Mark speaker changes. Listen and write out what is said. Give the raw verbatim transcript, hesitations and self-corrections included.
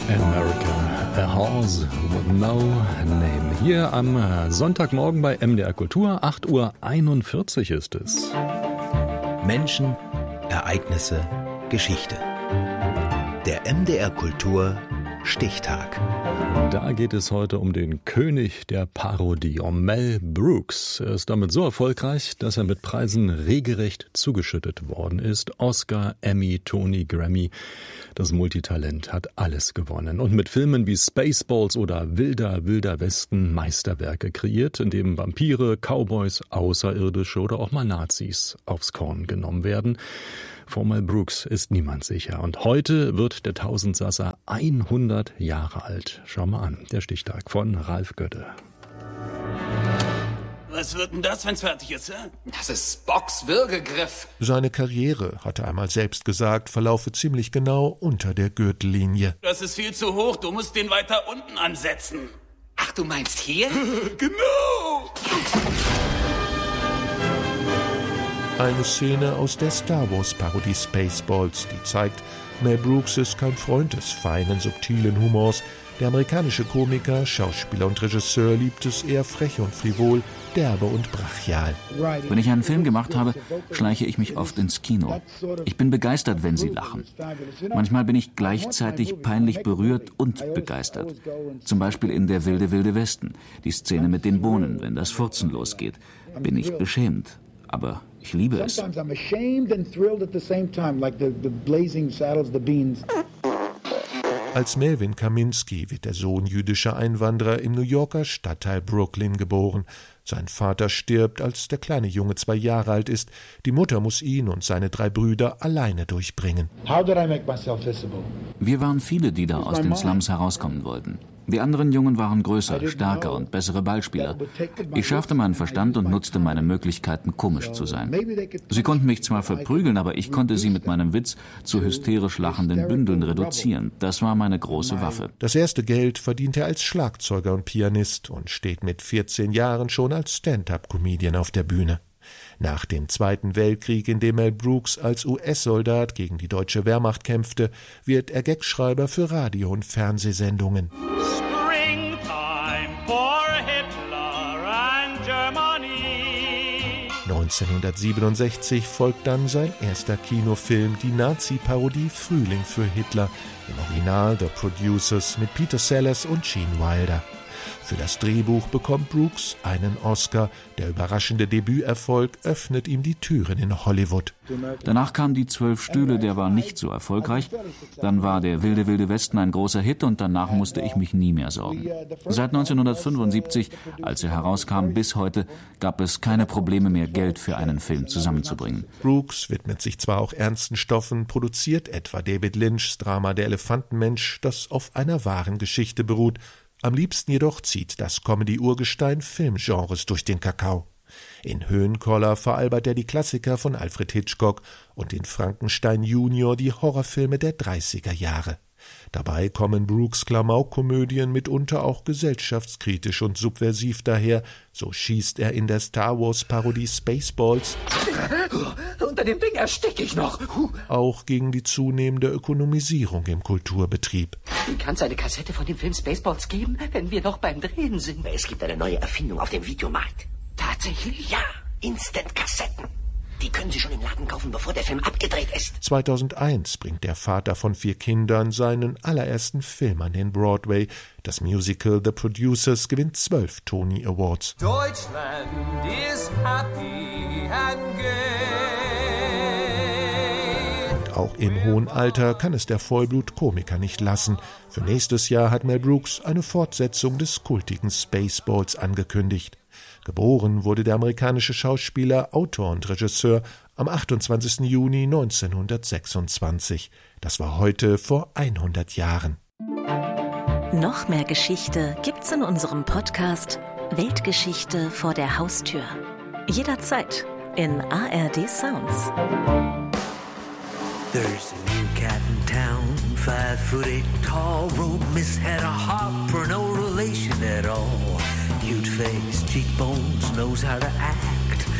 Speaker 1: America, a horse with no name. Hier am Sonntagmorgen bei M D R Kultur, acht Uhr einundvierzig ist es.
Speaker 2: Menschen, Ereignisse, Geschichte. Der M D R Kultur Stichtag.
Speaker 1: Da geht es heute um den König der Parodie, um Mel Brooks. Er ist damit so erfolgreich, dass er mit Preisen regelrecht zugeschüttet worden ist. Oscar, Emmy, Tony, Grammy. Das Multitalent hat alles gewonnen und mit Filmen wie Spaceballs oder Wilder, Wilder Westen Meisterwerke kreiert, in denen Vampire, Cowboys, Außerirdische oder auch mal Nazis aufs Korn genommen werden. Vor Mel Brooks ist niemand sicher. Und heute wird der Tausendsasser hundert Jahre alt. Schau mal an, der Stichtag von Ralf Götte.
Speaker 3: Was wird denn das, wenn's fertig ist, hä?
Speaker 4: Das ist Spocks Würgegriff.
Speaker 5: Seine Karriere, hat er einmal selbst gesagt, verlaufe ziemlich genau unter der Gürtellinie.
Speaker 3: Das ist viel zu hoch, du musst den weiter unten ansetzen.
Speaker 4: Ach, du meinst hier?
Speaker 3: Genau!
Speaker 5: Eine Szene aus der Star Wars-Parodie Spaceballs, die zeigt, Mel Brooks ist kein Freund des feinen, subtilen Humors. Der amerikanische Komiker, Schauspieler und Regisseur liebt es eher frech und frivol, derbe und brachial.
Speaker 6: Wenn ich einen Film gemacht habe, schleiche ich mich oft ins Kino. Ich bin begeistert, wenn sie lachen. Manchmal bin ich gleichzeitig peinlich berührt und begeistert. Zum Beispiel in Der wilde, wilde Westen, die Szene mit den Bohnen, wenn das Furzen losgeht. Bin ich beschämt, aber ich liebe es.
Speaker 5: Als Melvin Kaminski wird der Sohn jüdischer Einwanderer im New Yorker Stadtteil Brooklyn geboren. Sein Vater stirbt, als der kleine Junge zwei Jahre alt ist. Die Mutter muss ihn und seine drei Brüder alleine durchbringen.
Speaker 6: Wir waren viele, die da aus den Slums herauskommen wollten. Die anderen Jungen waren größer, stärker und bessere Ballspieler. Ich schärfte meinen Verstand und nutzte meine Möglichkeiten, komisch zu sein. Sie konnten mich zwar verprügeln, aber ich konnte sie mit meinem Witz zu hysterisch lachenden Bündeln reduzieren. Das war meine große Waffe.
Speaker 5: Das erste Geld verdient er als Schlagzeuger und Pianist und steht mit vierzehn Jahren schon als Stand-up-Comedian auf der Bühne. Nach dem Zweiten Weltkrieg, in dem Mel Brooks als U S-Soldat gegen die deutsche Wehrmacht kämpfte, wird er Gagschreiber für Radio- und Fernsehsendungen. neunzehnhundertsiebenundsechzig folgt dann sein erster Kinofilm, die Nazi-Parodie Frühling für Hitler, im Original The Producers mit Peter Sellers und Gene Wilder. Für das Drehbuch bekommt Brooks einen Oscar. Der überraschende Debüterfolg öffnet ihm die Türen in Hollywood.
Speaker 6: Danach kam die Zwölf Stühle, der war nicht so erfolgreich. Dann war der wilde, wilde Westen ein großer Hit und danach musste ich mich nie mehr sorgen. Seit neunzehnhundertfünfundsiebzig, als er herauskam, bis heute gab es keine Probleme mehr, Geld für einen Film zusammenzubringen.
Speaker 5: Brooks widmet sich zwar auch ernsten Stoffen, produziert etwa David Lynchs Drama Der Elefantenmensch, das auf einer wahren Geschichte beruht. Am liebsten jedoch zieht das Comedy-Urgestein Filmgenres durch den Kakao. In Höhenkoller veralbert er die Klassiker von Alfred Hitchcock und in Frankenstein Junior die Horrorfilme der dreißiger Jahre. Dabei kommen Brooks Klamauk-Komödien mitunter auch gesellschaftskritisch und subversiv daher. So schießt er in der Star Wars-Parodie Spaceballs
Speaker 4: Unter dem Ding ersticke ich noch.
Speaker 5: auch gegen die zunehmende Ökonomisierung im Kulturbetrieb.
Speaker 4: Kann es eine Kassette von dem Film Spaceballs geben, wenn wir noch beim Drehen sind?
Speaker 7: Es gibt eine neue Erfindung auf dem Videomarkt.
Speaker 4: Tatsächlich?
Speaker 7: Ja, Instant-Kassetten. Die können Sie schon im Laden kaufen, bevor der Film abgedreht ist.
Speaker 5: zweitausendeins bringt der Vater von vier Kindern seinen allerersten Film an den Broadway. Das Musical The Producers gewinnt zwölf Tony Awards.
Speaker 8: Deutschland is happy and gay.
Speaker 5: Und auch im hohen Alter kann es der Vollblut-Komiker nicht lassen. Für nächstes Jahr hat Mel Brooks eine Fortsetzung des kultigen Spaceballs angekündigt. Geboren wurde der amerikanische Schauspieler, Autor und Regisseur am achtundzwanzigsten Juni neunzehnhundertsechsundzwanzig. Das war heute vor hundert Jahren.
Speaker 9: Noch mehr Geschichte gibt's in unserem Podcast Weltgeschichte vor der Haustür. Jederzeit in A R D Sounds.
Speaker 10: There's a new cat in town, five foot eight tall. Wrote Miss had a heart for no relation at all. Cute face, cheekbones, knows how to act.